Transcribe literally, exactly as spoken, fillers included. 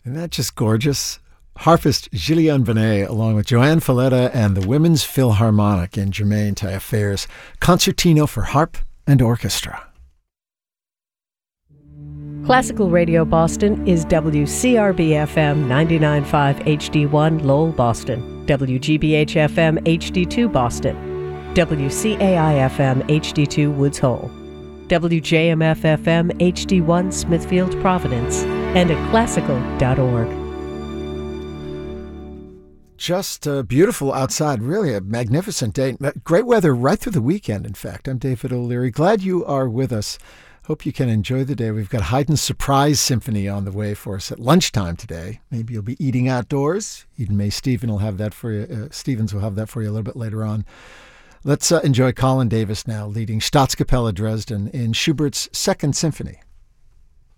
Isn't that just gorgeous? Harpist Gillian Benet, along with Joanne Falletta and the Women's Philharmonic in Germain Taillefer's Concertino for Harp and Orchestra. Classical Radio Boston is W C R B F M ninety-nine point five H D one Lowell, Boston, W G B H F M H D two Boston, W C A I F M H D two Woods Hole, W J M F F M H D one Smithfield, Providence, and at classical dot org. Just uh, beautiful outside. Really a magnificent day. Great weather right through the weekend, in fact. I'm David O'Leary. Glad you are with us. Hope you can enjoy the day. We've got Haydn's Surprise Symphony on the way for us at lunchtime today. Maybe you'll be eating outdoors. Eden May Stephen will have that for you. Uh, Stevens will have that for you a little bit later on. Let's uh, enjoy Colin Davis now leading Staatskapelle Dresden in Schubert's Second Symphony.